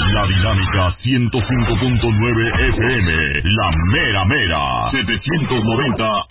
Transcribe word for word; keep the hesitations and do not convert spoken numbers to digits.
La Dinámica ciento cinco punto nueve F M, la mera mera, setecientos noventa